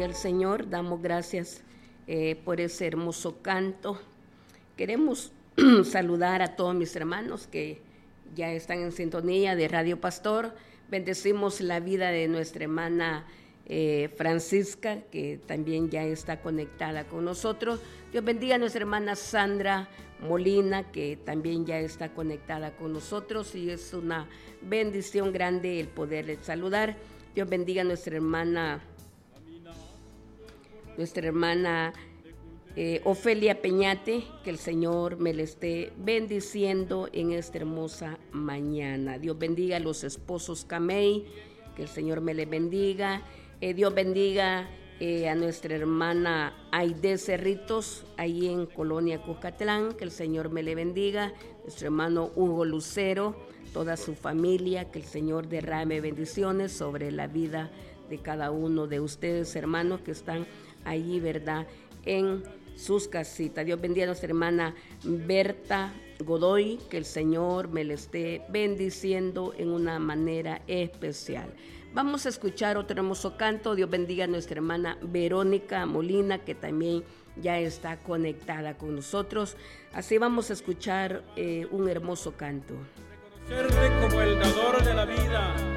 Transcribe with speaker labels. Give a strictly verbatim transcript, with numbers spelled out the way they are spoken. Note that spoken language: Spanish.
Speaker 1: gloria al Señor, damos gracias eh, por ese hermoso canto. Queremos saludar a todos mis hermanos que ya están en sintonía de Radio Pastor. Bendecimos la vida de nuestra hermana eh, Francisca, que también ya está conectada con nosotros. Dios bendiga a nuestra hermana Sandra Molina, que también ya está conectada con nosotros, y es una bendición grande el poder saludar. Dios bendiga a nuestra hermana, nuestra hermana eh, Ofelia Peñate, que el Señor me le esté bendiciendo en esta hermosa mañana. Dios bendiga a los esposos Camey, que el Señor me le bendiga. Eh, Dios bendiga eh, a nuestra hermana Aide Cerritos, ahí en Colonia Cuscatlán, que el Señor me le bendiga. Nuestro hermano Hugo Lucero, toda su familia, que el Señor derrame bendiciones sobre la vida de cada uno de ustedes, hermanos, que están allí, ¿verdad?, en sus casitas. Dios bendiga a nuestra hermana Berta Godoy, que el Señor me le esté bendiciendo en una manera especial. Vamos a escuchar otro hermoso canto. Dios bendiga a nuestra hermana Verónica Molina, que también ya está conectada con nosotros. Así vamos a escuchar eh, un hermoso canto.
Speaker 2: Reconocerle como el dador de la vida,